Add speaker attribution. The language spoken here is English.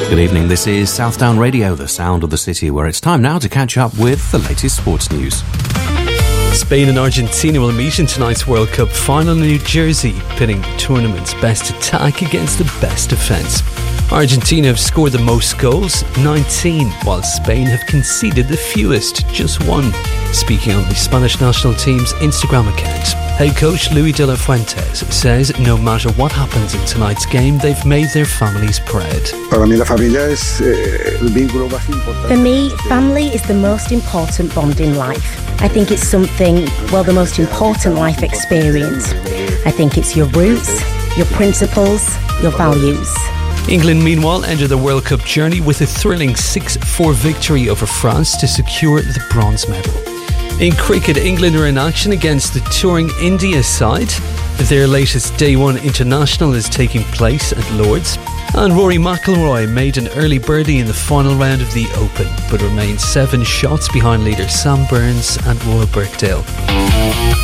Speaker 1: Good evening, this is Southdown Radio, the sound of the city, where it's time now to catch up with the latest sports news.
Speaker 2: Spain and Argentina will meet in tonight's World Cup final in New Jersey, pitting the tournament's best attack against the best defence. Argentina have scored the most goals, 19, while Spain have conceded the fewest, just 1. Speaking on the Spanish national team's Instagram account, head coach Luis de la Fuentes says no matter what happens in tonight's game, they've made their families proud.
Speaker 3: For me, family
Speaker 4: is the most important bond in life. I think it's something, the most important life experience. I think it's your roots, your principles, your values.
Speaker 2: England, meanwhile, entered the World Cup journey with a thrilling 6-4 victory over France to secure the bronze medal. In cricket, England are in action against the touring India side. Their latest Day 1 international is taking place at Lord's. And Rory McIlroy made an early birdie in the final round of the Open, but remains 7 shots behind leader Sam Burns and Roy Birkdale.